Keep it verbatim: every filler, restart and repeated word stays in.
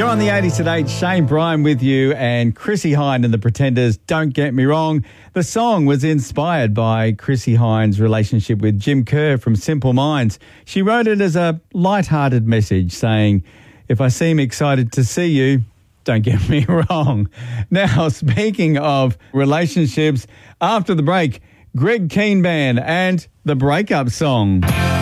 on the eighties at eight, Shane Bryan with you and Chrissie Hynde and the Pretenders, Don't Get Me Wrong. The song was inspired by Chrissie Hynde's relationship with Jim Kerr from Simple Minds. She wrote it as a light-hearted message saying, if I seem excited to see you, don't get me wrong. Now, speaking of relationships, after the break, Greg Keen Band and the breakup song.